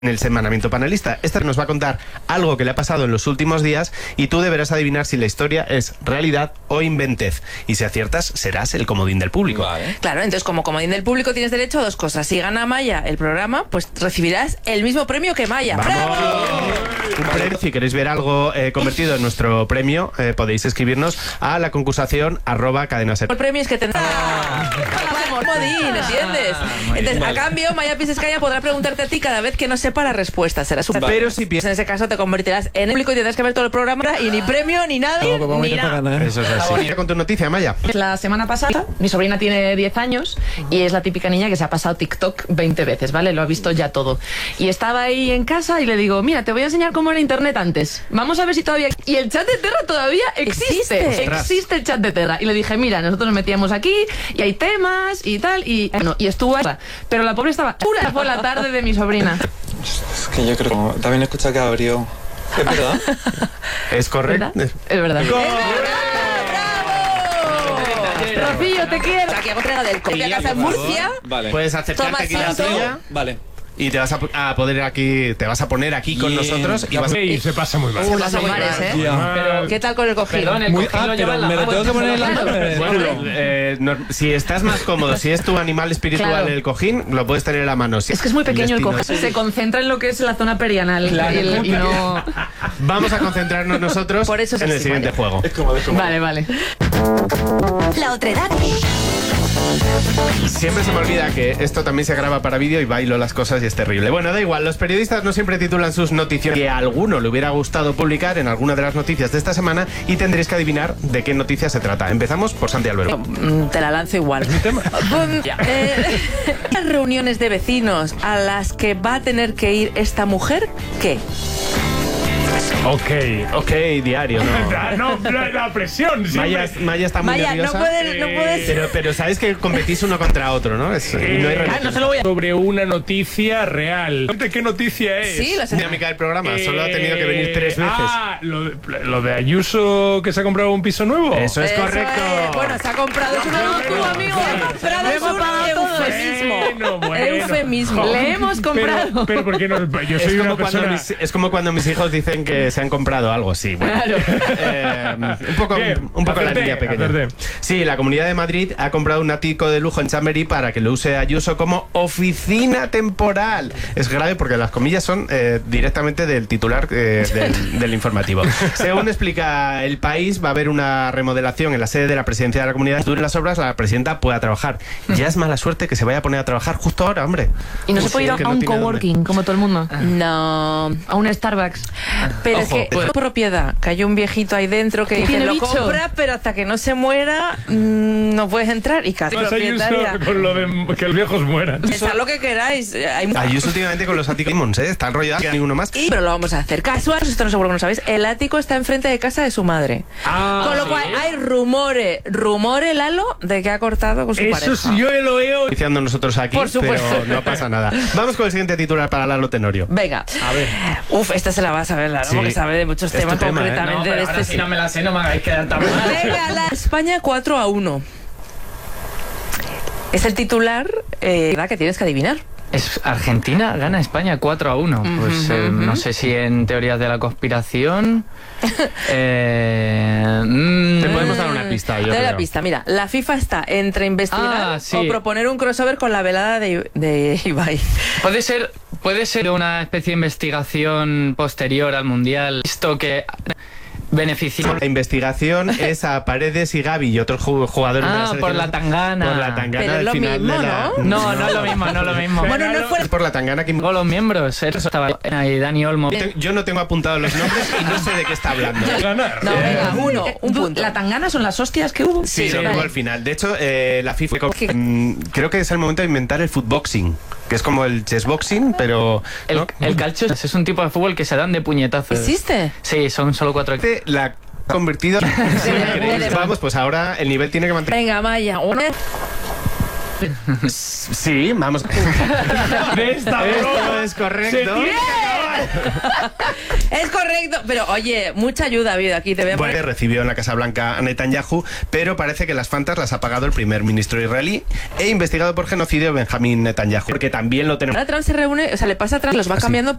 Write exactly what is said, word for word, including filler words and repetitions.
En el semanamiento panelista, esta nos va a contar algo que le ha pasado en los últimos días y tú deberás adivinar si la historia es realidad o inventez. Y si aciertas, serás el comodín del público. Vale. Claro, entonces como comodín del público tienes derecho a dos cosas. Si gana Maya el programa, pues recibirás el mismo premio que Maya. ¡Bravo! Un premio, si queréis ver algo eh, convertido en nuestro premio, eh, podéis escribirnos a la concursación arroba cadena ser. El premio es que tendrá... comodín, ¿entiendes? Entonces, a cambio, Maya Pisescaya podrá preguntarte a ti cada vez que no sepa la respuesta. Será su... Pero si piensas... En ese caso te convertirás en el público y tendrás que ver todo el programa y ni premio, ni nadie, no, ni nada. Eso es así. Con tu noticia, Maya. La semana pasada, mi sobrina tiene diez años y es la típica niña que se ha pasado TikTok veinte veces, ¿vale? Lo ha visto ya todo. Y estaba ahí en casa y le digo, mira, te voy a enseñar cómo era internet antes. Vamos a ver si todavía... Y el chat de Terra todavía existe. Existe, existe el chat de Terra. Y le dije, mira, nosotros nos metíamos aquí y hay temas y tal. Y bueno, y estuvo ahí. Pero la pobre estaba pura por la tarde de mi sobrina. Es que yo creo que también he escuchado que abrió. ¿Es verdad? Es correcto. ¿Verdad? Es verdad. Rocío, te quiero. Aquí hago entrega del copia casa en Murcia. Vale. Puedes acercarte aquí la Tomasito. silla Vale. y te vas a, a poder aquí, te vas a poner aquí con Bien. nosotros y vas a... Y se pasa muy mal. Se pasa muy mal, ¿eh? Ya. Pero- ¿Qué tal con el cojín? Perdón, el Muy cojín lo ah, lleva pero en la me lo mano. tengo que poner en la Claro. mano. Bueno, eh, no- si estás más cómodo, si es tu animal espiritual Claro. el cojín, lo puedes tener en la mano. Si Es que es muy pequeño el destino cojín. es- Se concentra en lo que es la zona perianal. Y, el- y no... Vamos a concentrarnos nosotros Por eso es en el así, siguiente Maya. juego. Es como de como. Vale, vale. La otredad. Siempre se me olvida que esto también se graba para vídeo y bailo las cosas y es terrible. Bueno, da igual, los periodistas no siempre titulan sus noticias que a alguno le hubiera gustado publicar en alguna de las noticias de esta semana y tendréis que adivinar de qué noticia se trata. Empezamos por Santi Albero. Mm, Te la lanzo igual. Bum, eh, las reuniones de vecinos a las que va a tener que ir esta mujer, ¿qué? Ok. Ok, diario, ¿no? Ah, no, la, la presión. Maya, siempre. Maya está muy Maya, no nerviosa. puedes, no puedes. Pero, pero sabes que competís uno contra otro, ¿no? Es, y no hay Eh, remedio. no se lo voy a... Sobre una noticia real. ¿De qué noticia es? Sí, lo sé. Dinámica del programa, Eh, solo ha tenido que venir tres veces. Ah, lo de, lo de Ayuso que se ha comprado un piso nuevo. Eso es Eso correcto. es. Bueno, se ha comprado. Es una locura, amigo. Se ha comprado. Es un eufemismo. Bueno, bueno. Eufemismo. Le hemos comprado. Pero, pero ¿por qué no? Yo Es soy como, una cuando persona... mis, es como cuando mis hijos dicen que se han comprado algo, sí. Bueno. Claro. Eh, un poco, Bien, un poco la acerté, niña pequeña. acerté. Sí, la Comunidad de Madrid ha comprado un ático de lujo en Chamberí para que lo use Ayuso como oficina temporal. Es grave porque las comillas son eh, directamente del titular eh, del, del informativo. Según explica El País, va a haber una remodelación en la sede de la presidencia de la comunidad. Durante las obras la presidenta pueda trabajar. Ya es mala suerte que se vaya a poner a trabajar justo ahora, hombre. Y no se Pues puede sí, ir que a no un tiene dónde. coworking, como todo el mundo. No. A un Starbucks. Pero Ojo, es que pues- es propiedad, que hay un viejito ahí dentro que dice, ¿Tiene lo bicho? compras, pero hasta que no se muera mm, no puedes entrar y casi Más Ayuso propietaria. con lo de que los viejos mueran. Pensad lo que queráis. Hay Ayuso últimamente con los áticos, ¿eh? Está enrollado, que ninguno más. Y, pero lo vamos a hacer casual, esto no seguro que no sabéis. El ático está enfrente de casa de su madre. Ah, Con lo cual hay rumores, rumores, Lalo, de que ha cortado con su Eso pareja. sí, yo lo he oído. Iniciando nosotros aquí, Por supuesto. pero no pasa nada. Vamos con el siguiente titular para Lalo Tenorio. Venga. A ver. Uf, esta se la vas a ver, Lalo, Sí. porque sabe de muchos Es temas tu tema, ¿eh? concretamente de este. si no me la sé, no me hagáis quedar tan mal. Venga, la España cuatro a uno. Es el titular eh, ¿verdad? Que tienes que adivinar. Es Argentina gana a España cuatro a uno. Pues eh, no sé si en teorías de la conspiración. eh, mm, Te podemos dar una pista, yo Te doy la creo. pista, mira, la FIFA está entre investigar Ah, sí. o proponer un crossover con la velada de, de Ibai. Puede ser, puede ser una especie de investigación posterior al mundial. Visto que beneficia. La investigación es a Paredes y Gavi y otros ju- jugadores de la Ah, selección. por la tangana. Por la tangana Pero es del lo final mismo, de la... ¿no? No, no es lo mismo, no es lo mismo. Bueno, no fue Es por la tangana que... Luego los miembros, eso estaba ahí, Dani Olmo. Te- Yo no tengo apuntados los nombres y no sé de qué está hablando. Ganar. No, venga, uno, Eh, un du- punto. La tangana son las hostias que hubo. Sí, Sí, lo vale. digo al final. De hecho, eh, la FIFA... mm, creo que es el momento de inventar el footboxing, que es como el chessboxing, pero... El, ¿no? el calcio es un tipo de fútbol que se dan de puñetazos. ¿Existe? Sí, son solo cuatro. La convertido... Sí, de- vamos, pues ahora el nivel tiene que mantener... Venga, Maya, una. Sí, vamos. De esta Esto broma es se correcto. tiene que acabar. Es correcto, pero oye, mucha ayuda ha habido aquí. Te veo. Bueno, recibió en la Casa Blanca a Netanyahu, pero parece que las fantas las ha pagado el primer ministro israelí e investigado por genocidio Benjamín Netanyahu, porque también lo tenemos. Ahora Trump se reúne, o sea, le pasa a Trump, los va Así. cambiando